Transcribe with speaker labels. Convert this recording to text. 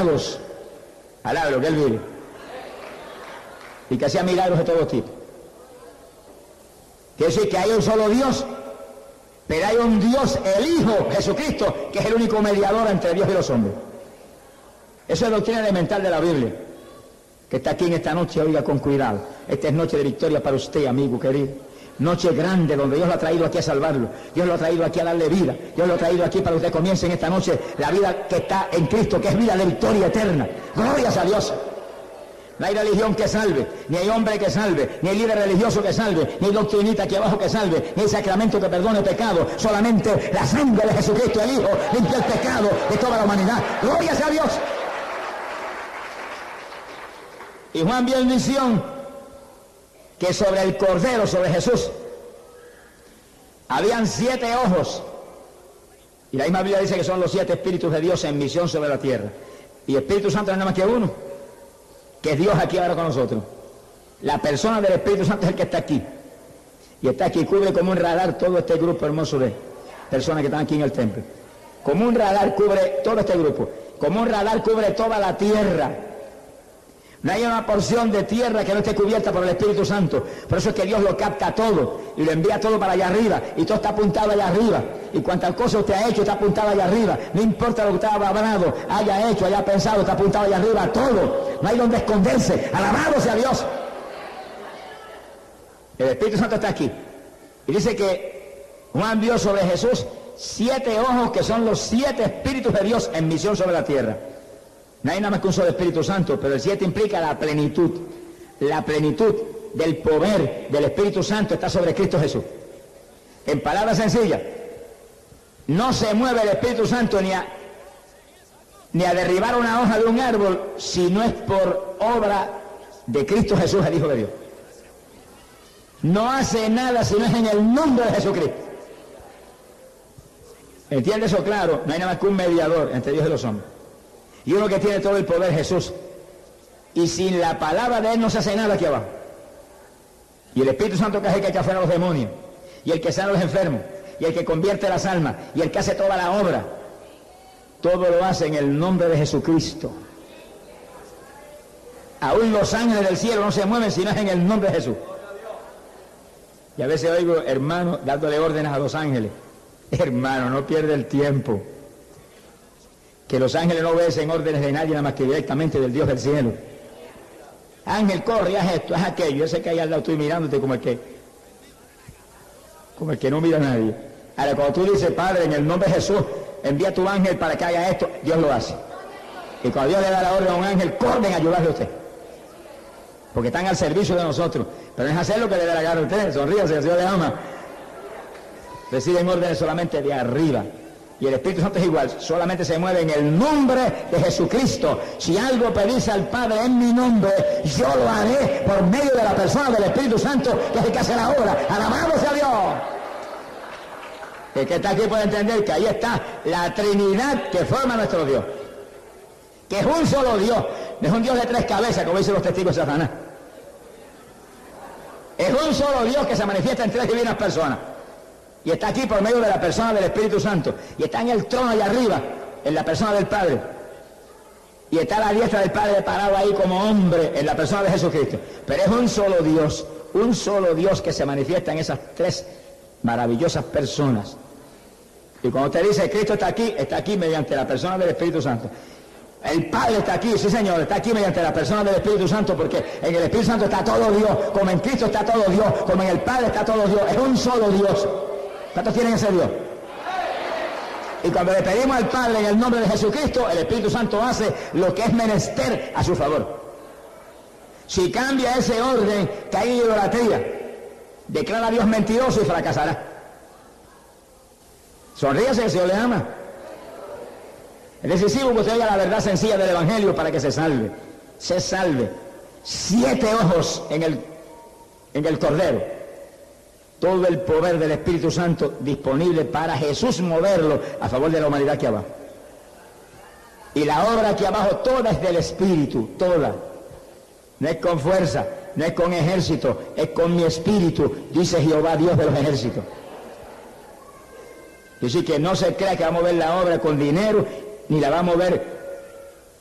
Speaker 1: encarnados al lado de lo que Él vive. Y que hacía milagros de todo tipo. Quiere decir que hay un solo Dios, pero hay un Dios, el Hijo, Jesucristo, que es el único mediador entre Dios y los hombres. Eso es doctrina elemental de la Biblia, que está aquí en esta noche. Oiga con cuidado. Esta es noche de victoria para usted, amigo querido. Noche grande donde Dios lo ha traído aquí a salvarlo. Dios lo ha traído aquí a darle vida. Dios lo ha traído aquí para que usted comience en esta noche la vida que está en Cristo, que es vida de victoria eterna. Glorias a Dios. No hay religión que salve, ni hay hombre que salve, ni hay líder religioso que salve, ni hay doctrinita aquí abajo que salve, ni hay sacramento que perdone pecado. Solamente la sangre de Jesucristo, el Hijo, limpia el pecado de toda la humanidad. Glorias a Dios. Y Juan vio en visión que sobre el Cordero, sobre Jesús, habían 7 ojos. Y la misma Biblia dice que son los 7 espíritus de Dios en misión sobre la tierra. Y Espíritu Santo no es nada más que uno, que es Dios aquí ahora con nosotros. La persona del Espíritu Santo es el que está aquí. Y está aquí, cubre como un radar todo este grupo hermoso de personas que están aquí en el templo. Como un radar cubre todo este grupo. Como un radar cubre toda la tierra. No hay una porción de tierra que no esté cubierta por el Espíritu Santo. Por eso es que Dios lo capta todo y lo envía todo para allá arriba. Y todo está apuntado allá arriba. Y cuantas cosas usted ha hecho está apuntado allá arriba. No importa lo que usted haya hablado, haya hecho, haya pensado, está apuntado allá arriba. Todo. No hay donde esconderse. Alabado sea Dios. El Espíritu Santo está aquí. Y dice que Juan vio sobre Jesús 7 ojos que son los 7 espíritus de Dios en misión sobre la tierra. No hay nada más que un solo Espíritu Santo, pero el 7 implica la plenitud. La plenitud del poder del Espíritu Santo está sobre Cristo Jesús. En palabras sencillas, no se mueve el Espíritu Santo ni a derribar una hoja de un árbol si no es por obra de Cristo Jesús, el Hijo de Dios. No hace nada si no es en el nombre de Jesucristo. ¿Entiende eso claro? No hay nada más que un mediador entre Dios y los hombres. Y uno que tiene todo el poder, Jesús. Y sin la palabra de Él no se hace nada aquí abajo. Y el Espíritu Santo que es el que echa afuera a los demonios, y el que sana a los enfermos, y el que convierte las almas, y el que hace toda la obra, todo lo hace en el nombre de Jesucristo. Aún los ángeles del cielo no se mueven si no es en el nombre de Jesús. Y a veces oigo hermanos dándole órdenes a los ángeles. Hermano, no pierde el tiempo. Que los ángeles no obedecen órdenes de nadie, nada más que directamente del Dios del cielo. Ángel, corre, haz esto, haz aquello. Yo sé que ahí al lado estoy mirándote como el que no mira a nadie. Ahora, cuando tú dices, Padre, en el nombre de Jesús, envía a tu ángel para que haga esto, Dios lo hace. Y cuando Dios le da la orden a un ángel, corren a ayudarle a usted. Porque están al servicio de nosotros. Pero no es hacer lo que le dé la gana a usted. Sonríase, el Señor le ama. Reciben órdenes solamente de arriba. Y el Espíritu Santo es igual, solamente se mueve en el nombre de Jesucristo. Si algo pedís al Padre en mi nombre, yo lo haré por medio de la persona del Espíritu Santo, que es el que hace la obra. ¡Alabado sea Dios! El que está aquí puede entender que ahí está la Trinidad que forma nuestro Dios. Que es un solo Dios, no es un Dios de 3 cabezas, como dicen los testigos de Satanás. Es un solo Dios que se manifiesta en 3 divinas personas. Y está aquí por medio de la persona del Espíritu Santo. Y está en el trono allá arriba, en la persona del Padre. Y está a la diestra del Padre parado ahí como hombre, en la persona de Jesucristo. Pero es un solo Dios que se manifiesta en esas 3 maravillosas personas. Y cuando usted dice Cristo está aquí mediante la persona del Espíritu Santo. El Padre está aquí, sí señor, está aquí mediante la persona del Espíritu Santo, porque en el Espíritu Santo está todo Dios, como en Cristo está todo Dios, como en el Padre está todo Dios. Es un solo Dios. ¿Cuántos tienen ese Dios? Y cuando le pedimos al Padre en el nombre de Jesucristo, el Espíritu Santo hace lo que es menester a su favor. Si cambia ese orden, cae en idolatría. Declara a Dios mentiroso y fracasará. Sonríase, el Señor le ama. Es decisivo que usted oiga la verdad sencilla del Evangelio para que se salve. Se salve. 7 ojos en el Cordero. Todo el poder del Espíritu Santo disponible para Jesús moverlo a favor de la humanidad aquí abajo. Y la obra aquí abajo toda es del Espíritu, toda. No es con fuerza, no es con ejército, es con mi Espíritu, dice Jehová, Dios de los ejércitos. Y así que no se crea que va a mover la obra con dinero, ni la va a mover